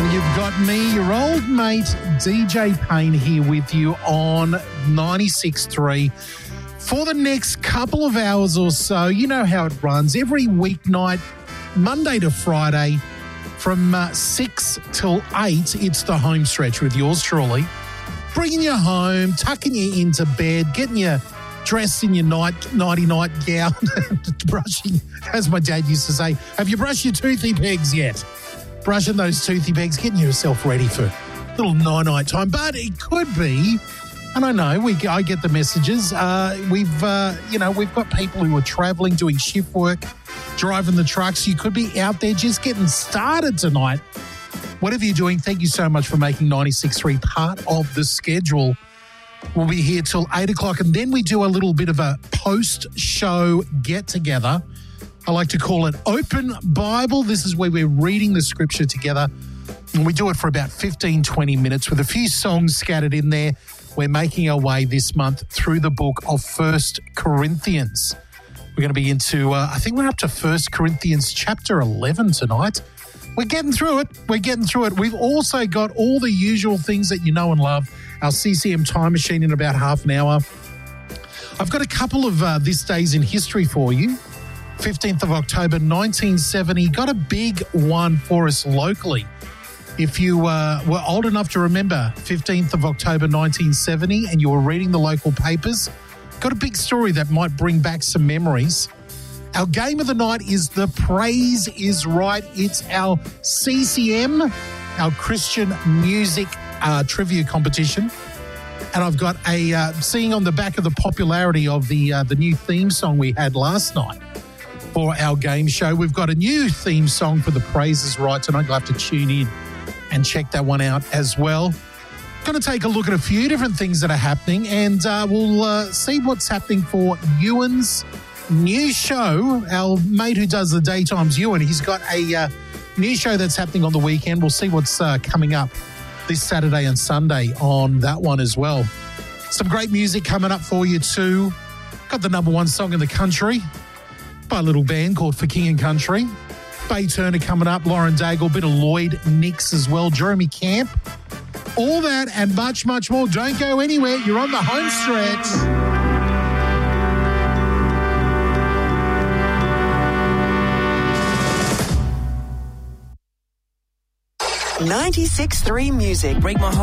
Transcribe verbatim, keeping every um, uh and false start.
You've got me, your old mate, D J Payne, here with you on ninety-six point three for the next couple of hours or so. You know how it runs. Every weeknight, Monday to Friday, from uh, six till eight, it's the home stretch with yours truly. Bringing you home, tucking you into bed, getting you dressed in your night, nighty-night gown, brushing, as my dad used to say, have you brushed your toothy pegs yet? Brushing those toothy pegs, getting yourself ready for a little night-night time. But it could be, and I know, we I get the messages, uh, we've, uh, you know, we've got people who are travelling, doing shift work, driving the trucks. You could be out there just getting started tonight. Whatever you're doing, thank you so much for making ninety-six point three part of the schedule. We'll be here till eight o'clock, and then we do a little bit of a post-show get-together. I like to call it Open Bible. This is where we're reading the scripture together, and we do it for about fifteen, twenty minutes with a few songs scattered in there. We're making our way this month through the book of First Corinthians. We're going to be into, uh, I think we're up to First Corinthians chapter eleven tonight. We're getting through it. We're getting through it. We've also got all the usual things that you know and love. Our C C M time machine in about half an hour. I've got a couple of uh, this days in history for you. fifteenth of October, nineteen seventy. Got a big one for us locally. If you uh, were old enough to remember fifteenth of October, nineteen seventy, and you were reading the local papers, got a big story that might bring back some memories. Our game of the night is The Praise Is Right. It's our C C M, our Christian music uh, trivia competition. And I've got a, uh, seeing on the back of the popularity of the uh, the new theme song we had last night for our game show, we've got a new theme song for The Praise Is Right tonight. You'll have to tune in and check that one out as well. Going to take a look at a few different things that are happening, and uh, we'll uh, see what's happening for Ewan's new show. Our mate who does the daytimes, Ewan, he's got a uh, new show that's happening on the weekend. We'll see what's uh, coming up this Saturday and Sunday on that one as well. Some great music coming up for you too. Got the number one song in the country by a little band called For King and Country. Bay Turner coming up, Lauren Daigle, bit of Lloyd Nix as well, Jeremy Camp. All that and much, much more. Don't go anywhere. You're on the home stretch. ninety-six point three Music. Break my heart.